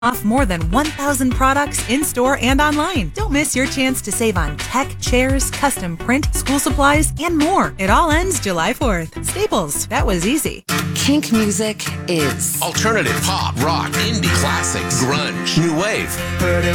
off more than 1,000 products in-store and online. Don't miss your chance to save on tech, chairs, custom print, school supplies, and more. It all ends July 4th. Staples, that was easy. Kink music is alternative, pop, rock, indie, classics, grunge, new wave.